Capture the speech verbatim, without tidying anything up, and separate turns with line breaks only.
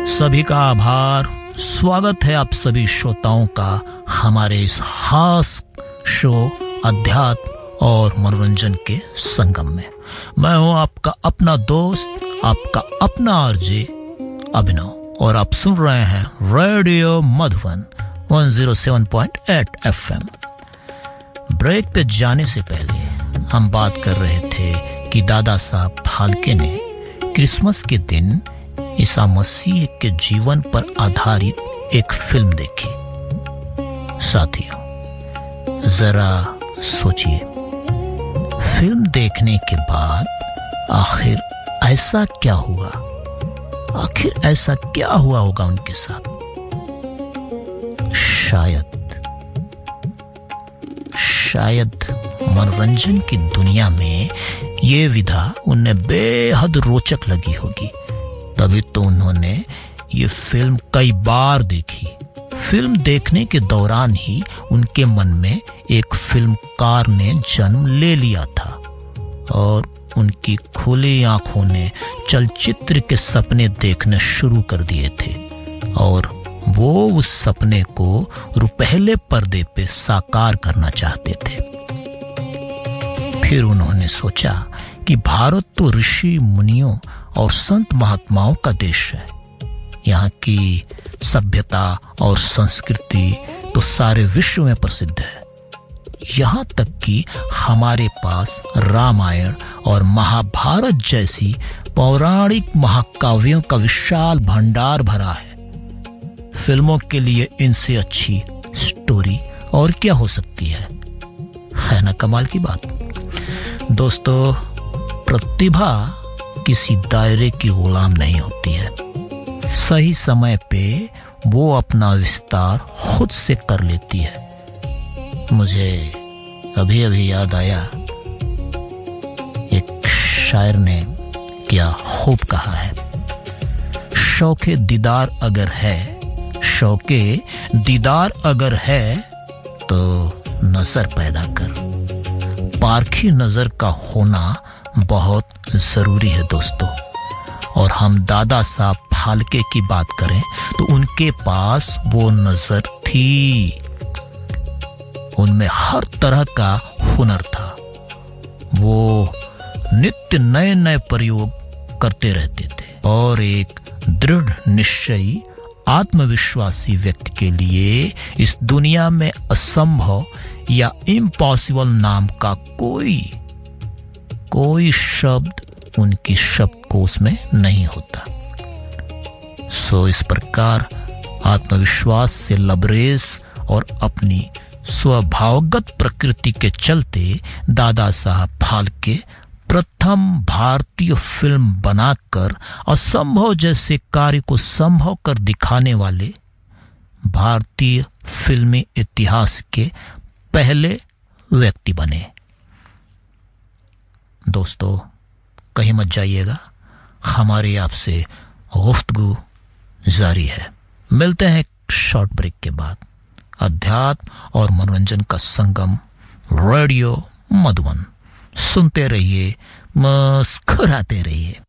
सभी का आभार। स्वागत है आप सभी श्रोताओं का हमारे इस खास शो अध्यात्म और मनोरंजन के संगम में। मैं हूं आपका अपना दोस्त, आपका अपना आरजे अभिनव, और आप सुन रहे हैं रेडियो मधुबन एक सौ सात पॉइंट आठ एफएम। ब्रेक पे जाने से पहले हम बात कर रहे थे कि दादा साहब फाल्के ने क्रिसमस के दिन ईसा मसीह के जीवन पर आधारित एक फिल्म देखी। साथियों, जरा सोचिए, फिल्म देखने के बाद आखिर ऐसा क्या हुआ? आखिर ऐसा क्या हुआ होगा उनके साथ? शायद शायद मनोरंजन की दुनिया में ये विधा उन्हें बेहद रोचक लगी होगी, तभी तो उन्होंने ये फिल्म कई बार देखी। फिल्म देखने के दौरान ही उनके मन में एक फिल्मकार ने जन्म ले लिया था और उनकी खुली आंखों ने चलचित्र के सपने देखने शुरू कर दिए थे और वो उस सपने को रुपहले पर्दे पे साकार करना चाहते थे। फिर उन्होंने सोचा कि भारत तो ऋषि मुनियों और संत महात्माओं का देश है। यहाँ की सभ्यता और संस्कृति तो सारे विश्व में प्रसिद्ध है। यहाँ तक कि हमारे पास रामायण और महाभारत जैसी पौराणिक महाकाव्यों का विशाल भंडार भरा है। फिल्मों के लिए इनसे अच्छी स्टोरी और क्या हो सकती है? है ना कमाल की बात। दोस्तों, प्रतिभा किसी दायरे की गुलाम नहीं होती है। सही समय पे वो अपना विस्तार खुद से कर लेती है। मुझे अभी अभी याद आया, एक शायर ने क्या खूब कहा है, शौके दीदार अगर है, शौके दीदार अगर है तो नजर पैदा कर। पारखी नजर का होना बहुत जरूरी है दोस्तों। और हम दादा साहब फाल्के की बात करें तो उनके पास वो नजर थी। उनमें हर तरह का हुनर था। वो नित्य नए नए प्रयोग करते रहते थे और एक दृढ़ निश्चयी आत्मविश्वासी व्यक्ति के लिए इस दुनिया में असंभव या इम्पॉसिबल नाम का कोई कोई शब्द उनकी शब्दकोश में नहीं होता। सो इस प्रकार आत्मविश्वास से लबरेज और अपनी स्वभावगत प्रकृति के चलते दादा साहब फाल्के प्रथम भारतीय फिल्म बनाकर असंभव जैसे कार्य को संभव कर दिखाने वाले भारतीय फिल्मी इतिहास के पहले व्यक्ति बने। दोस्तों, कहीं मत जाइएगा, हमारी आपसे गुफ्तगू जारी है। मिलते हैं एक शॉर्ट ब्रेक के बाद। अध्यात्म और मनोरंजन का संगम, रेडियो मधुबन। सुनते रहिए, मुस्कुराते रहिए।